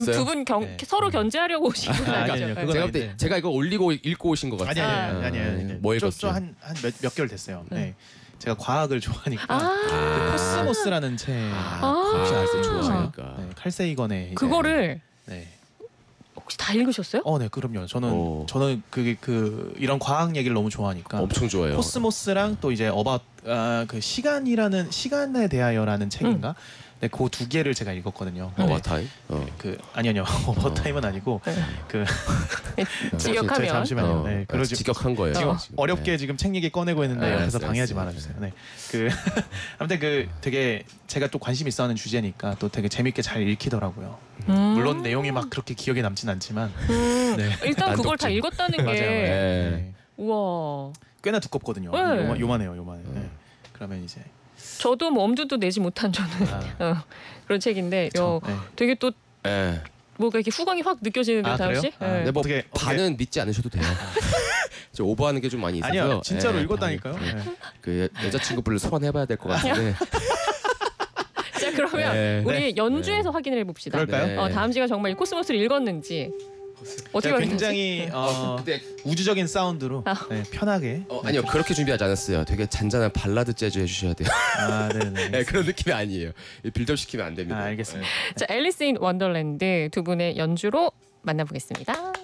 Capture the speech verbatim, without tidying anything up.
두 분 네. 서로 견제하려고 오신 건 아, 아니죠? 아니요, 네. 그건 제가 아닌데. 볼 때 제가 이거 올리고 읽고 오신 것 아니 같아요. 아니 아니 아니 아니. 뭐 읽었어요? 저한몇 몇 개월 됐어요. 네. 네. 제가 과학을 좋아하니까 아, 그 코스모스라는 책 아, 혹시 알때 좋아하니까. 네, 칼 세이건의 이제- 그거를 네. 혹시 다 읽으셨어요? 어, 네, 그럼요. 저는 오. 저는 그게 그 이런 과학 얘기를 너무 좋아하니까 엄청 좋아해요. 코스모스랑 또 이제 어바웃 아, 그 시간이라는 시간에 대하여라는 책인가? 네, 그 두 개를 제가 읽었거든요. 어바 네. 타임. 어. 그 아니 아니요. 어바웃 타임은 아니고 네. 그 직역하면. 저- 잠시만요. 어, 네, 그러지 직역한 거예요. 지금 지금. 어렵게 네. 지금 책 얘기 꺼내고 있는데 네, 옆에서 알았어요, 방해하지 알았어요. 말아주세요. 네, 그 아무튼 그 되게 제가 또 관심 있어하는 주제니까 또 되게 재밌게 잘 읽히더라고요. 음. 물론 내용이 막 그렇게 기억에 남진 않지만 음. 네. 일단 그걸 난독증. 다 읽었다는 게 맞아요. 네. 네. 우와. 꽤나 두껍거든요. 네. 요만, 요만해요, 요만해. 음. 네. 그러면 이제 저도 뭐 엄두도 내지 못한 저는 아, 어, 그런 책인데 요 네. 되게 또 예. 뭐가 이렇게 후광이 확 느껴지는데 아, 다은 그래요? 씨? 아, 네. 근데 뭐 어떻게- 반은 믿지 않으셔도 돼요. 저 오버하는 게 좀 많이 있어서. 아니요, 진짜로 예, 읽었다니까요. 반은. 네. 그 여- 여자친구분을 소환해봐야 될 것 같은데. 자 그러면 네. 우리 연주에서 확인을 해봅시다. 그럴까요? 네. 어, 다음 씨가 정말 이 코스모스를 읽었는지 어떻게 제가 확인하지? 굉장히 어, 근데 우주적인 사운드로 아. 네, 편하게. 어, 아니요 그렇게 준비하지 않았어요. 되게 잔잔한 발라드 재즈 해주셔야 돼요. 아, 네네. 네, 그런 느낌이 아니에요. 빌드업 시키면 안 됩니다. 아, 알겠습니다. 자 앨리스 인 원더랜드 두 분의 연주로 만나보겠습니다.